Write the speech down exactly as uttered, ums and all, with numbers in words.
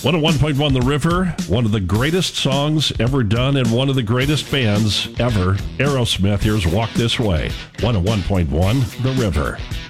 one oh one point one The River, one of the greatest songs ever done and one of the greatest bands ever. Aerosmith, here's Walk This Way. one oh one point one The River.